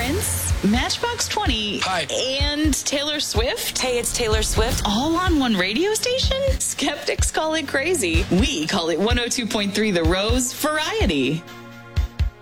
Prince, Matchbox 20, Hi. and Taylor Swift? Hey, it's Taylor Swift. All on one radio station? Skeptics call it crazy. We call it 102.3 The Rose Variety.